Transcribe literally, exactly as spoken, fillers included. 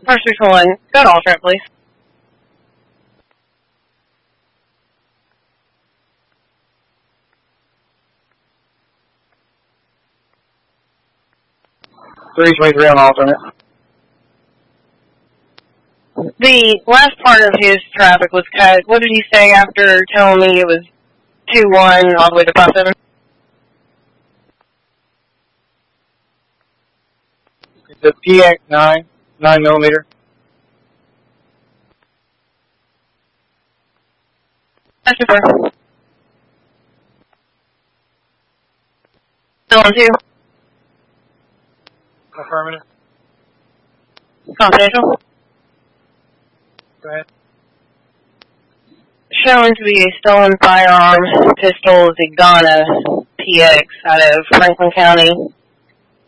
First six one, go to alternate, please. three twenty-three on alternate. The last part of his traffic was cut. What did he say after telling me it was two one all the way to five seven? It's a P X nine, nine millimeter. That's super. Still on two. Affirmative. Confidential. Go ahead. Shown to be a stolen firearm, pistol, Zigana P X out of Franklin County.